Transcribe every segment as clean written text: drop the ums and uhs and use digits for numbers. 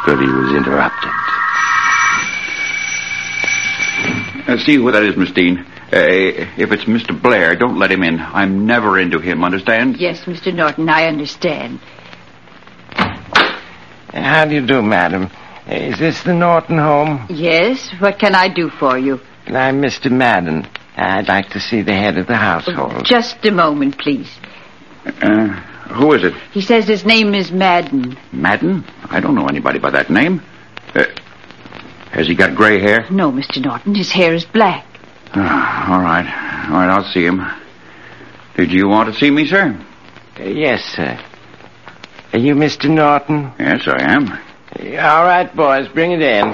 But he was interrupted. See who that is, Miss Dean. If it's Mr. Blair, don't let him in. I'm never into him, understand? Yes, Mr. Norton, I understand. How do you do, madam? Is this the Norton home? Yes, what can I do for you? I'm Mr. Madden. I'd like to see the head of the household. Just a moment, please. Who is it? He says his name is Madden. Madden? I don't know anybody by that name. Has he got gray hair? No, Mr. Norton, his hair is black. All right, I'll see him. Did you want to see me, sir? Yes, sir. Are you Mr. Norton? Yes, I am. All right, boys, bring it in.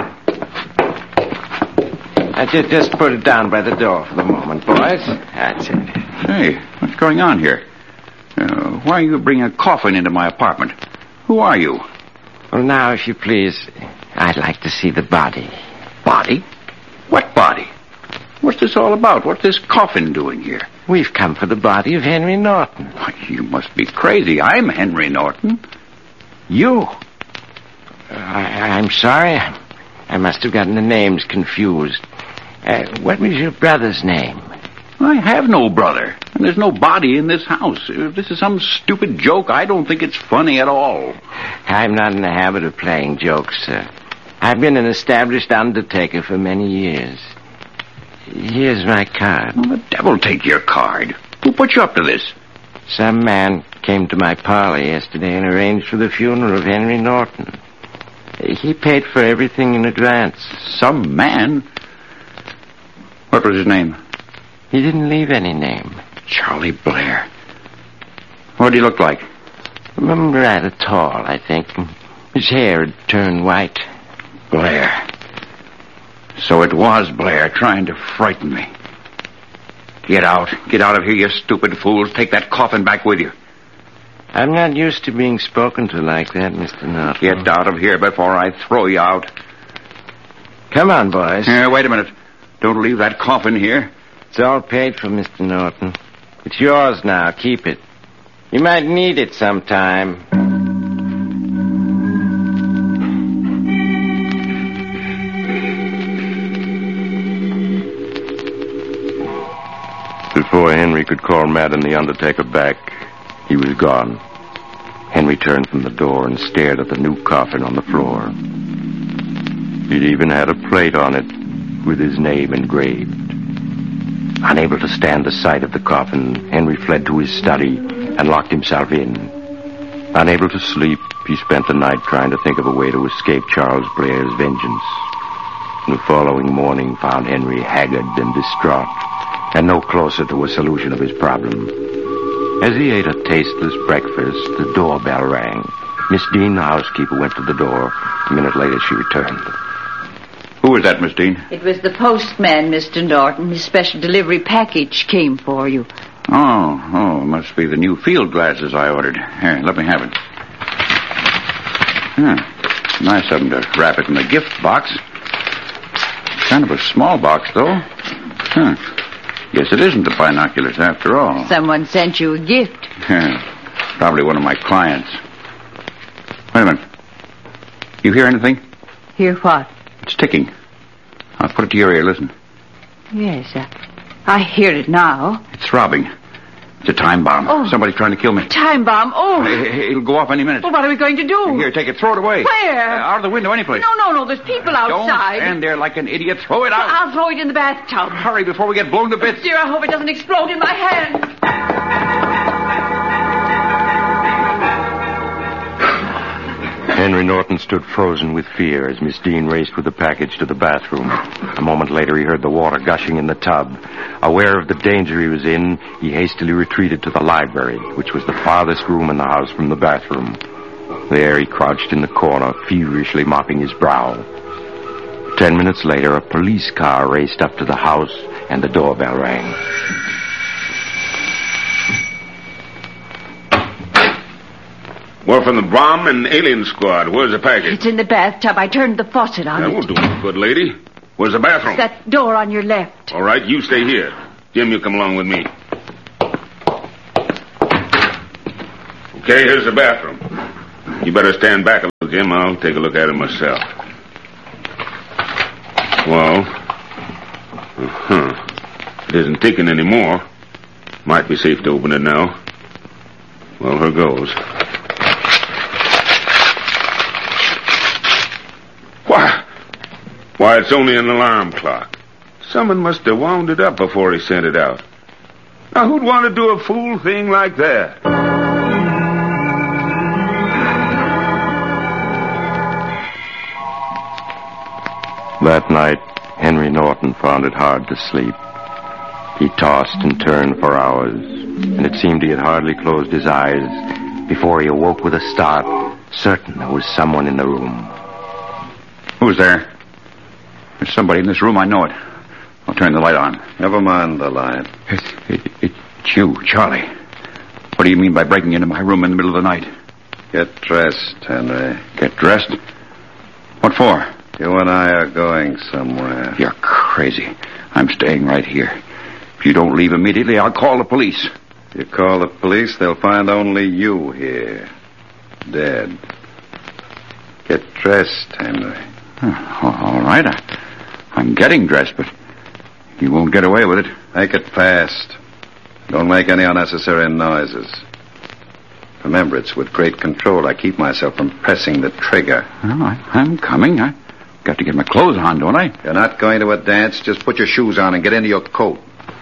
Just put it down by the door for the moment, boys. That's it. Hey, what's going on here? Why are you bringing a coffin into my apartment? Who are you? Well, now, if you please, I'd like to see the body. Body? What body? What's this all about? What's this coffin doing here? We've come for the body of Henry Norton. Why, you must be crazy. I'm Henry Norton. You? I'm sorry. I must have gotten the names confused. What was your brother's name? I have no brother, and there's no body in this house. If this is some stupid joke, I don't think it's funny at all. I'm not in the habit of playing jokes, sir. I've been an established undertaker for many years. Here's my card. Well, the devil take your card. Who put you up to this? Some man came to my parlor yesterday and arranged for the funeral of Henry Norton. He paid for everything in advance. Some man? What was his name? He didn't leave any name. Charlie Blair. What did he look like? Rather tall, I think. His hair had turned white. Blair. So it was Blair trying to frighten me. Get out. Get out of here, you stupid fools. Take that coffin back with you. I'm not used to being spoken to like that, Mr. Norton. Get out of here before I throw you out. Come on, boys. Wait a minute. Don't leave that coffin here. It's all paid for, Mr. Norton. It's yours now. Keep it. You might need it sometime. Before Henry could call Madden the undertaker back, he was gone. Henry turned from the door and stared at the new coffin on the floor. It even had a plate on it with his name engraved. Unable to stand the sight of the coffin, Henry fled to his study and locked himself in. Unable to sleep, he spent the night trying to think of a way to escape Charles Blair's vengeance. The following morning found Henry haggard and distraught, and no closer to a solution of his problem. As he ate a tasteless breakfast, the doorbell rang. Miss Dean, the housekeeper, went to the door. A minute later, she returned. Who was that, Miss Dean? It was the postman, Mr. Norton. His special delivery package came for you. Oh, must be the new field glasses I ordered. Here, let me have it. Nice of them to wrap it in the gift box. Kind of a small box, though. Guess it isn't the binoculars after all. Someone sent you a gift. Probably one of my clients. Wait a minute. You hear anything? Hear what? It's ticking. I'll put it to your ear. Listen. Yes, I hear it now. It's throbbing. It's a time bomb. Oh. Somebody's trying to kill me. Time bomb. Oh. It'll go off any minute. Well, what are we going to do? Here, take it. Throw it away. Where? Out of the window, anyplace. No. There's people outside. Don't stand there like an idiot. Throw it out. I'll throw it in the bathtub. Hurry before we get blown to bits. Dear, I hope it doesn't explode in my hand. Henry Norton stood frozen with fear as Miss Dean raced with the package to the bathroom. A moment later, he heard the water gushing in the tub. Aware of the danger he was in, he hastily retreated to the library, which was the farthest room in the house from the bathroom. There he crouched in the corner, feverishly mopping his brow. 10 minutes later, a police car raced up to the house, and the doorbell rang. We're from the bomb and alien squad. Where's the package? It's in the bathtub. I turned the faucet on. That won't do no good, lady. Where's the bathroom? That door on your left. All right, you stay here. Jim, you come along with me. Okay, here's the bathroom. You better stand back a little, Jim. I'll take a look at it myself. Well, it isn't ticking anymore. Might be safe to open it now. Well, here goes. Why, it's only an alarm clock. Someone must have wound it up before he sent it out. Now, who'd want to do a fool thing like that? That night, Henry Norton found it hard to sleep. He tossed and turned for hours, and it seemed he had hardly closed his eyes before he awoke with a start, certain there was someone in the room. Who's there? There's somebody in this room, I know it. I'll turn the light on. Never mind the light. It's you, Charlie. What do you mean by breaking into my room in the middle of the night? Get dressed, Henry. Get dressed? What for? You and I are going somewhere. You're crazy. I'm staying right here. If you don't leave immediately, I'll call the police. If you call the police, they'll find only you here. Dead. Get dressed, Henry. All right. I'm getting dressed, but you won't get away with it. Make it fast. Don't make any unnecessary noises. Remember, it's with great control I keep myself from pressing the trigger. Well, I'm coming. I've got to get my clothes on, don't I? You're not going to a dance. Just put your shoes on and get into your coat.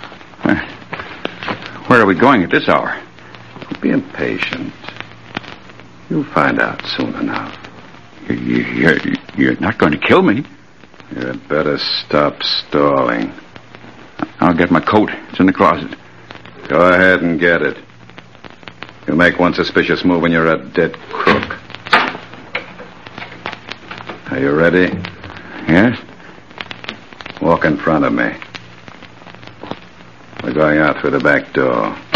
Where are we going at this hour? Don't be impatient. You'll find out soon enough. You're not going to kill me. You'd better stop stalling. I'll get my coat. It's in the closet. Go ahead and get it. You make one suspicious move and you're a dead crook. Are you ready? Yes? Walk in front of me. We're going out through the back door.